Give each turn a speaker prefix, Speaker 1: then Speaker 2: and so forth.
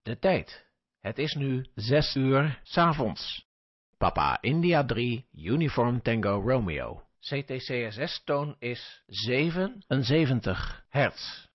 Speaker 1: De tijd. Het is nu 6 uur 's avonds. Papa India 3, Uniform Tango Romeo. CTCSS-toon is 77 hertz.